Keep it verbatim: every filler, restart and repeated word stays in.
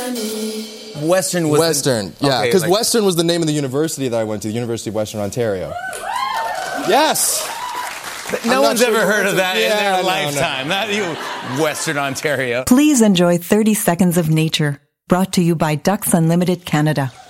Western was Western, the, yeah, okay, because like, Western was the name of the university that I went to, the University of Western Ontario. Yes. No I'm one's not sure ever you heard went of to- that in Yeah, their no, lifetime. no. Not you, Western Ontario. Please enjoy thirty seconds of nature. Brought to you by Ducks Unlimited Canada.